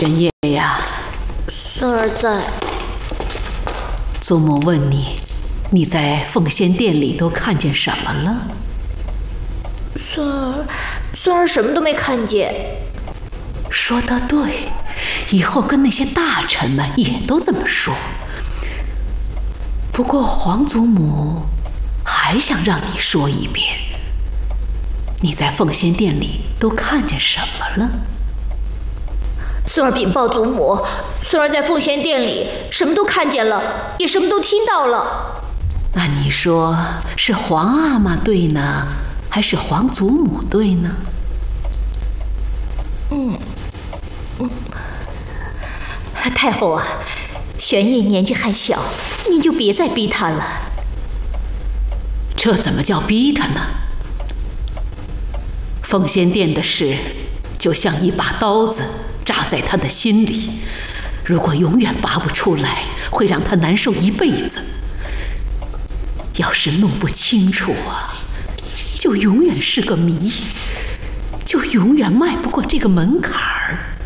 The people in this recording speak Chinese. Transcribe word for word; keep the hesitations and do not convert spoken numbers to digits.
玄烨呀， 孙儿在。 祖母问你，你在奉仙殿里都看见什么了？ 孙儿，孙儿什么都没看见。 说得对，以后跟那些大臣们也都这么说。不过皇祖母还想让你说一遍，你在奉仙殿里都看见什么了？ 孙儿禀报祖母，孙儿在奉仙殿里什么都看见了，也什么都听到了。 那你说是皇阿玛对呢，还是皇祖母对呢？ 嗯嗯，太后啊，玄烨年纪还小，您就别再逼他了。 这怎么叫逼他呢？奉仙殿的事就像一把刀子扎在他的心里，如果永远拔不出来，会让他难受一辈子。要是弄不清楚啊，就永远是个谜，就永远迈不过这个门槛儿。